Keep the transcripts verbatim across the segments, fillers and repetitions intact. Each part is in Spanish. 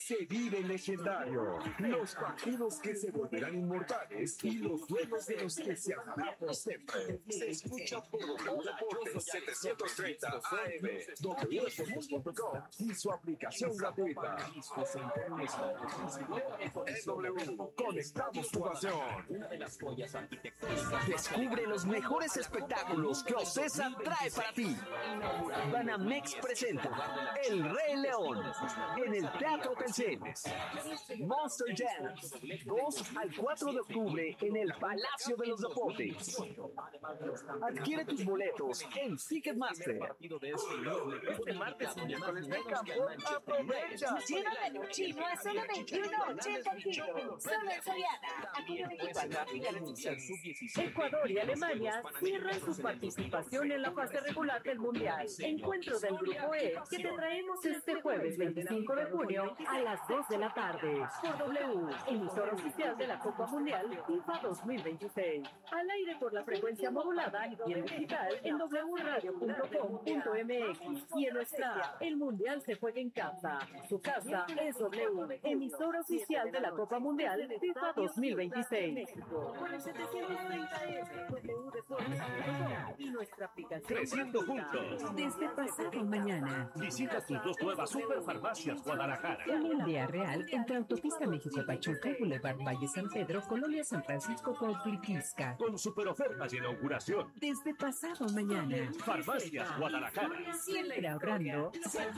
se vive legendario. Los partidos que se volverán inmortales y los juegos de los que se hablará por siempre. Se escucha por W Deportes setecientos treinta A M, w deportes punto com y su aplicación gratuita. En W, conectamos tu pasión. Descubre los mejores espectáculos que Ocesa trae para ti. Banamex presenta El Rey León en el Teatro Telcel. Monster Jam, dos al cuatro de octubre en el Palacio de los Deportes. Adquiere tus boletos en Ticketmaster. Este martes y miércoles de campo, aprovecha. Lleno de luchino a solo veintiuno ochenta kilos. Solo en Soriana. Aquí Ecuador y Alemania cierran su participación en la fase regular del Mundial. Encuentro del Grupo E que te traemos este jueves veinticinco de junio a las dos de la tarde por W, emisor oficial de la Copa Mundial FIFA dos mil veintiséis. Al aire por la frecuencia modulada y en digital en w radio punto com punto m x y en nuestra app. El Mundial se juega en casa. Su casa es W, emisor oficial de la Copa Mundial FIFA dos mil veintiséis. Por el setecientos treinta M, W Deportes y nuestra aplicación. Creciendo juntos. Desde pasado mañana. Visita tus dos nuevas Superfarmacias Guadalajara. En día real, entre Autopista México-Pachuca, Boulevard Valle San Pedro, Colonia San Francisco, Cuautitlquizca. Con super ofertas de inauguración. Desde pasado mañana. Farmacias Guadalajara. Siempre ahorrando.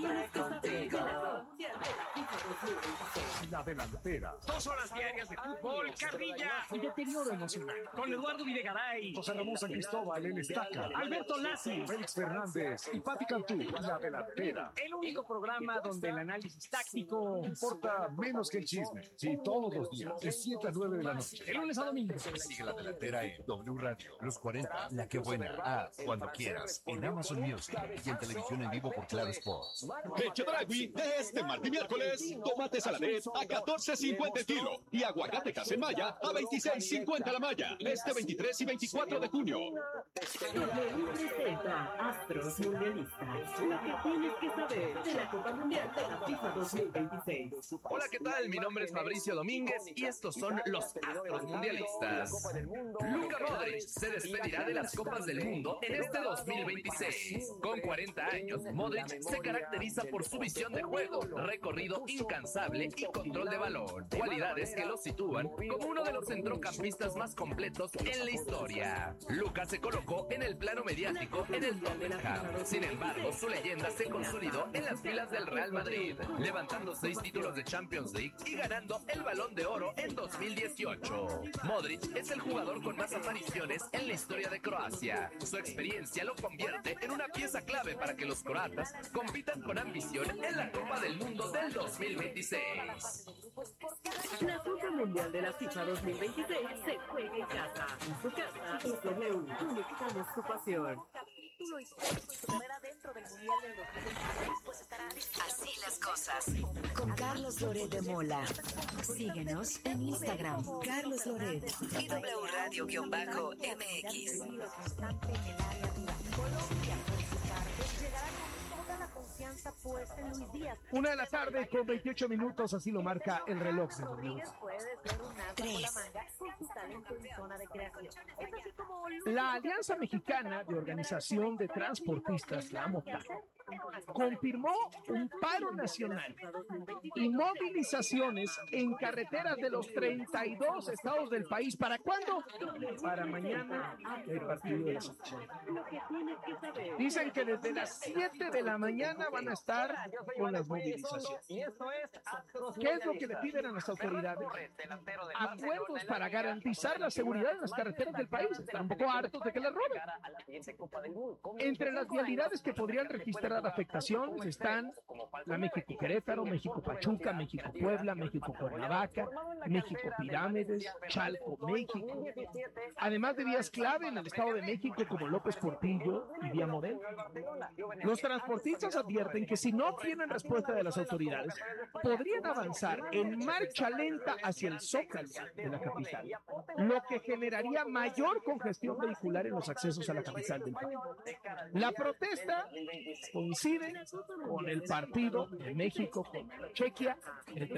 La delantera. Dos horas diarias de fútbol, carrilla y deterioro emocional. con Eduardo Videgaray, José Ramón San Cristóbal, el Estaca. Alberto Lassi, Félix Fernández y Pati Cantú. La delantera. el único programa donde el análisis táctico Importa menos que el chisme. Sí, todos los días, de siete a nueve de la noche. de lunes a domingo. Sigue la delantera en W Radio. Los cuarenta, La Que Buena. Ah, cuando quieras. En Amazon Music y en televisión en vivo por Claro Sports. En Chedragui, de este martes y miércoles, tomate saladet a catorce cincuenta el kilo y aguacate Casemaya a veintiséis cincuenta la malla. Este veintitrés y veinticuatro de junio. W presenta Astros Mundialistas. Lo que tienes que saber de la Copa Mundial de la FIFA dos mil veintiséis. Hola, ¿qué tal? Mi nombre es Fabricio Domínguez y estos son los Astros Mundialistas. Luka Modric se despedirá de las Copas del Mundo en este dos mil veintiséis. Con cuarenta años, Modric se caracteriza por su visión de juego, recorrido incansable y control de balón, cualidades que lo sitúan como uno de los centrocampistas más completos en la historia. Luka se colocó en el plano mediático en el Tottenham. Sin embargo, su leyenda se consolidó en las filas del Real Madrid, levantando seis títulos de Champions League y ganando el Balón de Oro en dos mil dieciocho. Modric es el jugador con más apariciones en la historia de Croacia. Su experiencia lo convierte en una pieza clave para que los croatas compitan con ambición en la Copa del Mundo del dos mil veintiséis. La Copa Mundial de la FIFA dos mil veintiséis se juega en casa. En su casa es W. Conectamos tu pasión. Así las cosas. Con Carlos Loret de Mola. Síguenos en Instagram. Carlos Loret. Y W Radio-M X. Una de la tarde con veintiocho minutos, así lo marca el reloj de W. Tres. La Alianza Mexicana de Organización de Transportistas, la AMOTAN, confirmó un paro nacional y movilizaciones en carreteras de los treinta y dos estados del país. ¿Para cuándo? Para mañana, el partido de las ocho. Dicen que desde las siete de la mañana van a estar con las movilizaciones. ¿Qué es lo que le piden a las autoridades? Acuerdos para garantizar la seguridad en las carreteras del país. Están un poco hartos de que les roben. Entre las vialidades que podrían registrar afectaciones están la México-Querétaro, México-Pachuca, México-Puebla, México-Cuernavaca, México-Pirámides, Chalco-México. Además de vías clave en el Estado de México como López Portillo y Vía Modelo. Los transportistas advierten que si no obtienen respuesta de las autoridades, podrían avanzar en marcha lenta hacia el Zócalo de la capital, lo que generaría mayor congestión vehicular en los accesos a la capital del país. La protesta coincide con el partido de México contra Chequia, el